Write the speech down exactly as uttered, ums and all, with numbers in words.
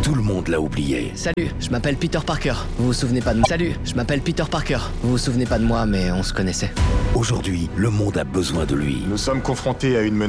Tout le monde l'a oublié. Salut, je m'appelle Peter Parker. Vous vous souvenez pas de moi? Salut, je m'appelle Peter Parker. Vous vous souvenez pas de moi, mais on se connaissait. Aujourd'hui, le monde a besoin de lui. Nous sommes confrontés à une menace.